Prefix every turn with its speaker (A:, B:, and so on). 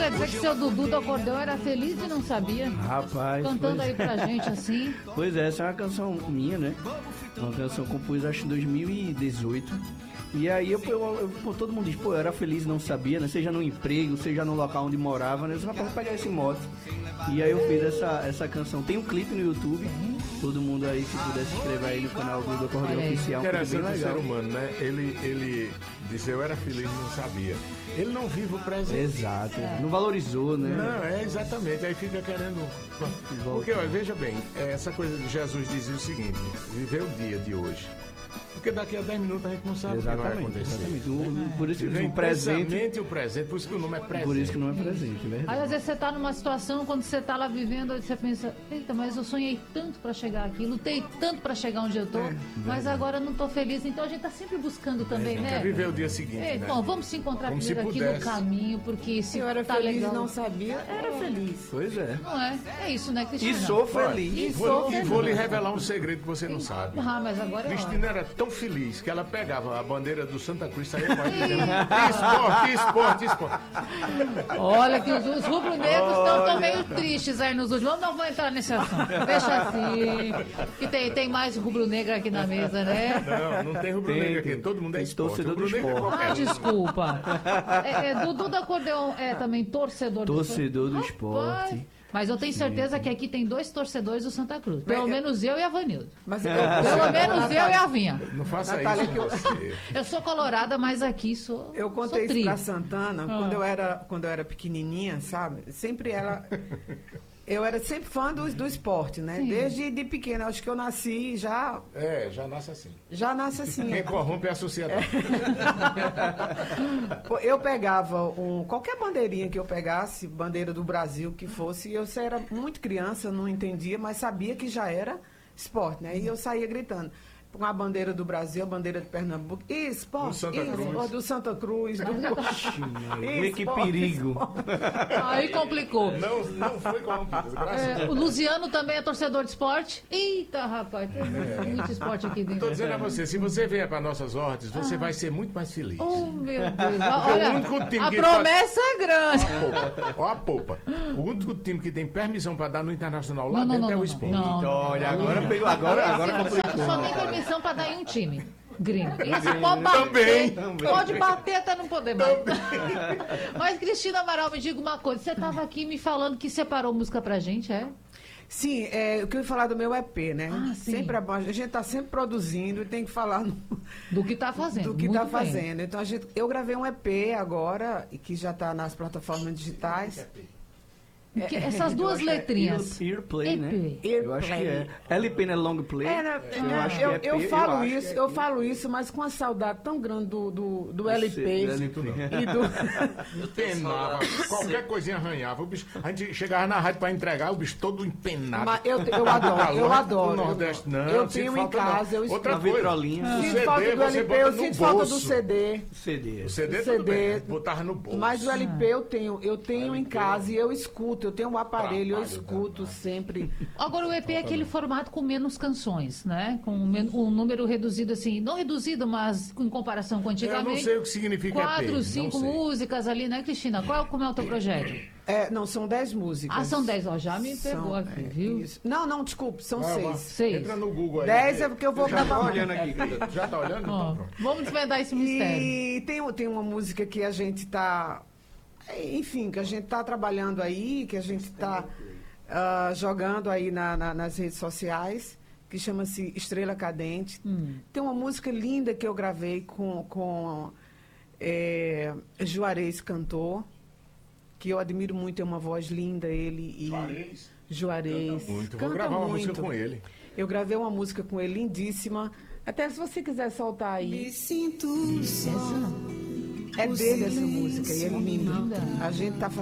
A: quer dizer que seu Dudu do acordeão era feliz e não sabia?
B: Rapaz.
A: Cantando aí pra gente assim.
B: Pois é, essa é uma canção minha, né? Uma canção compus acho em 2018. E aí pô, todo mundo diz, pô, eu era feliz e não sabia, né? Seja no emprego, seja no local onde morava, né? Eu disse, rapaz, vou pegar esse mote. E aí eu fiz essa canção. Tem um clipe no YouTube. Todo mundo aí, se puder se inscrever aí no canal do Acordeão Oficial.
C: Interessante o ser humano, né? Ele disse, eu era feliz e não sabia. Ele não vive o presente.
B: Exato. Não valorizou, né?
C: Não, exatamente. Aí fica querendo... Porque, olha, veja bem, essa coisa de Jesus dizia o seguinte, viver o dia de hoje. Porque daqui a 10 minutos a gente não sabe o que vai acontecer.
B: Exatamente. Por isso que
C: Vem
B: o presente...
C: e o presente, por isso que o nome é presente.
B: Por isso que não é presente, verdade.
A: Aí às vezes você tá numa situação, quando você tá lá vivendo, aí você pensa, eita, mas eu sonhei tanto pra chegar aqui, lutei tanto pra chegar onde eu tô, mas agora não tô feliz. Então a gente tá sempre buscando também, né?
C: Quer viver o dia seguinte, né?
A: Então, vamos se encontrar
C: Como
A: primeiro
C: se
A: aqui no
C: pudesse.
A: caminho, porque se
D: Eu era
A: tá
D: feliz
A: legal...
D: e não sabia, era feliz.
B: Pois é.
A: Não é? É isso, né, Cristina?
B: E sou feliz.
C: Vou lhe revelar um segredo que você não sabe.
A: Ah, mas agora é
C: Cristina era tão feliz que ela pegava a bandeira do Santa Cruz e saía dizendo esporte.
A: Olha que os rubro-negros estão meio tristes aí nos últimos. Não vou entrar nesse assunto. Deixa assim. Que tem mais rubro-negro aqui na mesa, né?
C: Não tem rubro-negro aqui. Todo mundo é esporte.
B: Torcedor do
C: Rubro-negro é
B: esporte.
C: qualquer um.
A: Desculpa. Dudu do acordeão é também torcedor
B: Torcedor do
A: Rapaz,
B: esporte.
A: Mas eu tenho certeza que aqui tem 2 torcedores do Santa Cruz. Pelo menos eu e a Vanildo.
D: Mas
A: Pelo menos eu e a Vinha.
C: Não faça
D: Natália,
C: isso com você.
A: Eu sou colorada, mas aqui sou.
D: eu contei
A: sou
D: isso pra
A: tri.
D: Santana quando eu era pequenininha, sabe? Sempre ela... Eu era sempre fã do esporte, né?
A: Sim.
D: Desde de pequena. Acho que eu nasci já
C: Já nasce assim.
D: assim.
C: Quem corrompe é a sociedade.
D: Eu pegava qualquer bandeirinha que eu pegasse, bandeira do Brasil que fosse, eu era muito criança, não entendia, mas sabia que já era esporte, né? E eu saía gritando. Com a bandeira do Brasil, a bandeira de Pernambuco, esporte, do Santa Cruz,
B: Que perigo.
A: Aí complicou.
C: Não foi corrompido, graças a Deus.
A: O Luciano também é torcedor de esporte. Eita, rapaz, tem muito esporte aqui dentro.
C: Estou dizendo a você, se você vier para nossas ordens, você vai ser muito mais feliz.
A: Oh, meu Deus.
C: o
A: Olha,
C: único time
A: a
C: que
A: promessa é grande.
C: Ó a polpa. O único time que tem permissão para dar no Internacional lá
A: Não,
C: dentro é o
A: não,
C: esporte.
A: não.
B: Então, olha, agora pegou. Agora complicou.
A: Só tem permissão para dar em um time. Gringo. Isso pode bater. Pode bater até não poder mais. Mas, Cristina Amaral, me diga uma coisa. Você estava aqui me falando que separou música pra gente, é?
D: Sim, o que eu ia falar do meu EP, né?
A: Ah, sim.
D: Sempre a gente está sempre produzindo e tem que falar
A: Do que tá fazendo.
D: do que
A: Muito
D: está
A: bem.
D: fazendo. Então eu gravei um EP agora, que já está nas plataformas digitais.
A: Essas duas letrinhas.
B: Earplay, né?
A: EP.
B: Eu acho que é. LP não é long play. Eu acho que é
D: eu
B: EP,
D: falo
B: acho
D: isso,
B: que é
D: eu
B: EP.
D: falo isso, mas com a saudade tão grande do LP
B: LP.
D: e do...
C: Empenava. Qualquer coisinha arranhava. O bicho, a gente chegava na rádio para entregar, o bicho todo empenado.
D: Mas eu adoro.
C: O Nordeste não.
D: Eu
C: sinto
D: tenho em
C: falta, não.
D: casa, eu
C: Outra
B: Uma
C: coisa,
B: vitrolinha.
C: o
D: Sinto falta
C: CD
D: do
C: você
D: LP,
C: bota
D: eu
C: no
D: sinto falta do
C: bolso.
D: CD.
B: CD.
C: O CD tudo
D: CD.
C: bem, botava no bolso.
D: Mas o LP eu tenho em casa e eu escuto. Eu tenho um aparelho, eu
C: Trabalho
D: escuto sempre.
A: Agora, o EP é aquele formato com menos canções, né? Com um número reduzido, assim, não reduzido, mas em comparação com antigamente.
C: Eu não sei o que significa EP.
A: 4,
C: não
A: 5
C: sei.
A: músicas ali, né, Cristina? Como é o teu projeto?
D: Não, são 10 músicas.
A: Ah, são 10, ó, já me pegou aqui, viu?
D: Isso. Não, desculpe, são
C: Vai lá.
D: 6.
A: 6.
C: Entra no Google aí.
D: 10 é porque eu vou
B: Já tá
D: gravar.
B: olhando aqui.
C: Já tá olhando?
A: Ó,
C: Então, pronto.
A: vamos desvendar esse mistério.
D: E tem uma música que a gente tá... Enfim, que a gente tá trabalhando aí, que a gente tá jogando aí nas redes sociais, que chama-se Estrela Cadente. Tem uma música linda que eu gravei com Juarez cantor, que eu admiro muito, é uma voz linda, ele e... Juarez.
C: Muito. Vou
D: Canta
C: gravar uma
D: muito.
C: música com ele.
D: Eu gravei uma música com ele, lindíssima. Até se você quiser soltar aí.
E: Me sinto só.
D: É dele essa música, e é linda. A gente tá